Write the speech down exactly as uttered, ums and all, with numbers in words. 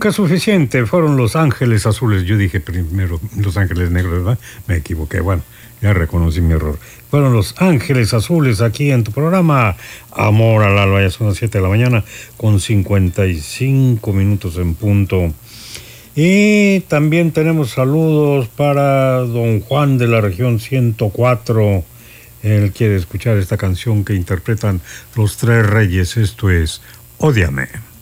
Nunca suficiente, fueron Los Ángeles Azules. Yo dije primero Los Ángeles Negros, ¿verdad? Me equivoqué, bueno, ya reconocí mi error. Fueron Los Ángeles Azules aquí en tu programa Amor al Alba. Ya son las siete de la mañana con cincuenta y cinco minutos en punto. Y también tenemos saludos para don Juan de la región ciento cuatro. Él quiere escuchar esta canción que interpretan Los Tres Reyes. Esto es Ódiame.